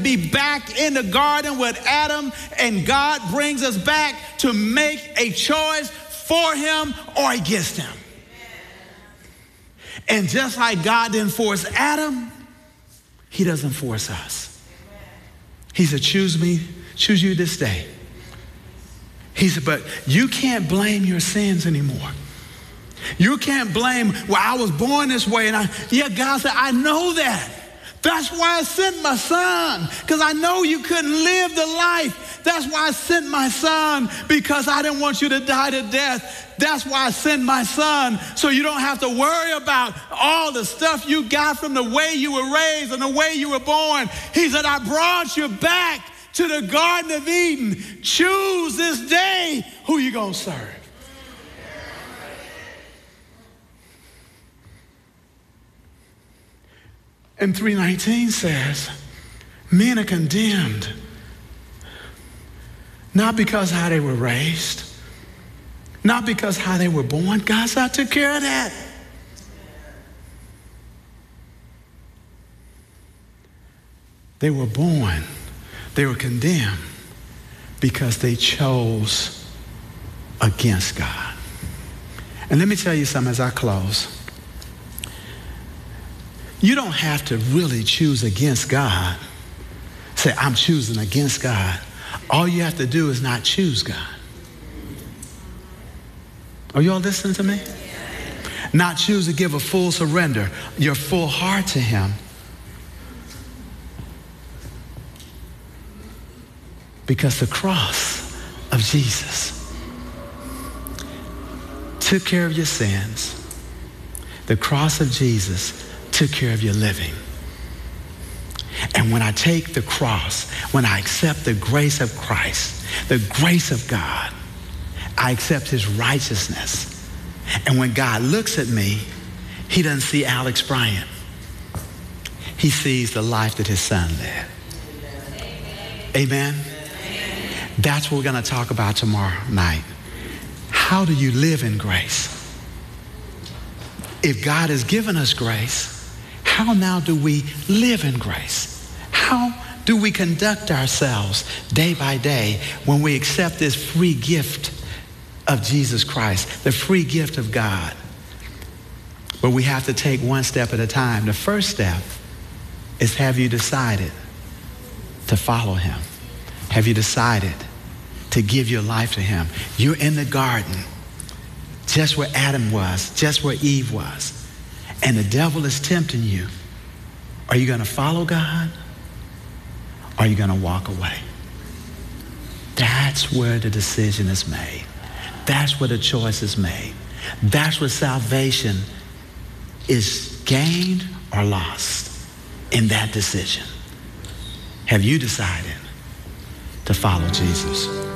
be back in the garden with Adam, and God brings us back to make a choice for him or against him. And just like God didn't force Adam, he doesn't force us. He said, choose me, choose you this day. He said, but you can't blame your sins anymore. You can't blame, well, I was born this way. And God said, I know that. That's why I sent my son, because I know you couldn't live the life. That's why I sent my son, because I didn't want you to die to death. That's why I sent my son, so you don't have to worry about all the stuff you got from the way you were raised and the way you were born. He said, I brought you back to the Garden of Eden. Choose this day who you're going to serve. And 3:19 says, men are condemned, not because how they were raised, not because how they were born. God said, I took care of that. They were born, they were condemned because they chose against God. And let me tell you something as I close. You don't have to really choose against God. Say, I'm choosing against God. All you have to do is not choose God. Are you all listening to me? Not choose to give a full surrender, your full heart to him. Because the cross of Jesus took care of your sins. The cross of Jesus took care of your living. And when I take the cross, when I accept the grace of Christ, the grace of God, I accept his righteousness. And when God looks at me, he doesn't see Alex Bryant. He sees the life that his son led. Amen? That's what we're going to talk about tomorrow night. How do you live in grace? If God has given us grace, how now do we live in grace? How do we conduct ourselves day by day when we accept this free gift of Jesus Christ, the free gift of God? But we have to take one step at a time. The first step is, have you decided to follow him? Have you decided to give your life to him? You're in the garden, just where Adam was, just where Eve was. And the devil is tempting you. Are you going to follow God? Or are you going to walk away? That's where the decision is made. That's where the choice is made. That's where salvation is gained or lost, in that decision. Have you decided to follow Jesus?